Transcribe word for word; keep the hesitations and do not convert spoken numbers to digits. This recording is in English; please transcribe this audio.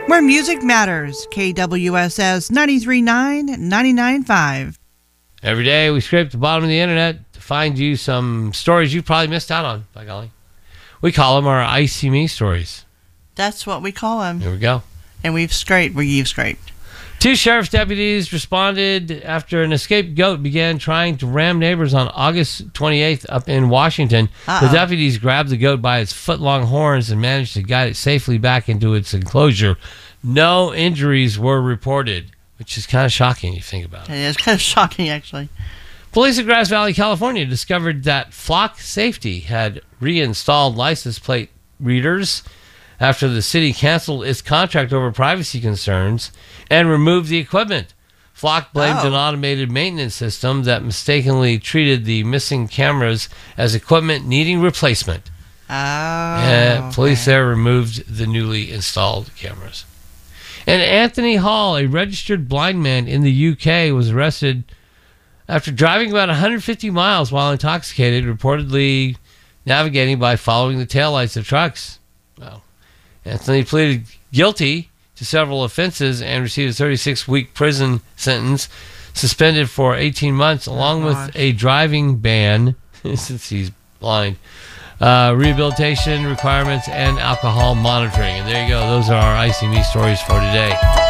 Where music matters. K W S S ninety-three point nine, ninety-nine point five. Every day we scrape the bottom of the internet to find you some stories you probably missed out on, by golly. We call them our Icy Me stories. That's what we call them. Here we go. And we've scraped where you've scraped. Two sheriff's deputies responded after an escaped goat began trying to ram neighbors on August twenty-eighth up in Washington. Uh-oh. The deputies grabbed the goat by its foot-long horns and managed to guide it safely back into its enclosure. No injuries were reported, which is kind of shocking if you think about it. It is kind of shocking, actually. Police in Grass Valley, California discovered that Flock Safety had reinstalled license plate readers after the city canceled its contract over privacy concerns and removed the equipment. Flock blamed Oh. an automated maintenance system that mistakenly treated the missing cameras as equipment needing replacement. Oh. Uh, police okay. there removed the newly installed cameras. And Anthony Hall, a registered blind man in the U K, was arrested after driving about one hundred fifty miles while intoxicated, reportedly navigating by following the taillights of trucks. Well, Anthony pleaded guilty to several offenses and received a thirty-six week prison sentence, suspended for eighteen months, along Oh, with gosh. a driving ban, since he's blind, uh, rehabilitation requirements, and alcohol monitoring. And there you go. Those are our Icy Me stories for today.